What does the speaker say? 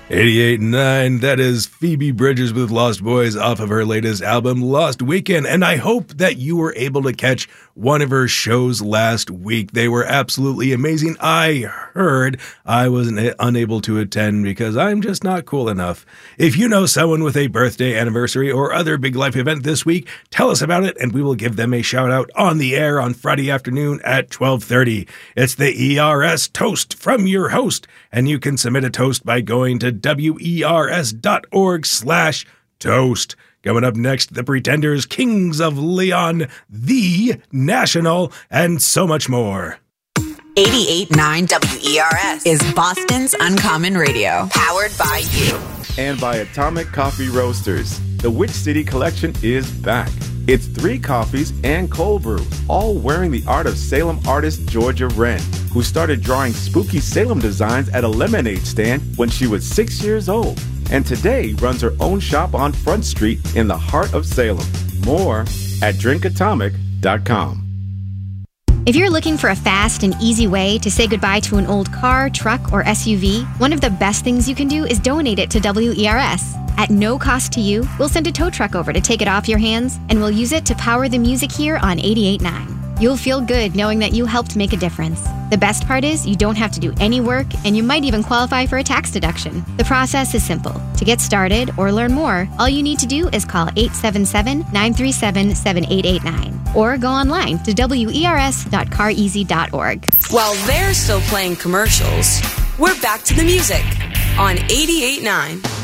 88.9, that is Phoebe Bridgers with Lost Boys off of her latest album, Lost Weekend, and I hope that you were able to catch one of her shows last week. They were absolutely amazing. I heard I was unable to attend because I'm just not cool enough. If you know someone with a birthday, anniversary, or other big life event this week, tell us about it and we will give them a shout out on the air on Friday afternoon at 12:30. It's the ERS Toast from your host, and you can submit a toast by going to wers.org/toast. Coming up next, The Pretenders, Kings of Leon, The National, and so much more. 88.9 WERS is Boston's Uncommon Radio. Powered by you. And by Atomic Coffee Roasters. The Witch City Collection is back. It's 3 coffees and cold brew, all wearing the art of Salem artist Georgia Wren, who started drawing spooky Salem designs at a lemonade stand when she was 6 years old, and today runs her own shop on Front Street in the heart of Salem. More at drinkatomic.com. If you're looking for a fast and easy way to say goodbye to an old car, truck, or SUV, one of the best things you can do is donate it to WERS. At no cost to you, we'll send a tow truck over to take it off your hands, and we'll use it to power the music here on 88.9. You'll feel good knowing that you helped make a difference. The best part is you don't have to do any work, and you might even qualify for a tax deduction. The process is simple. To get started or learn more, all you need to do is call 877-937-7889 or go online to wers.careasy.org. While they're still playing commercials, we're back to the music on 88.9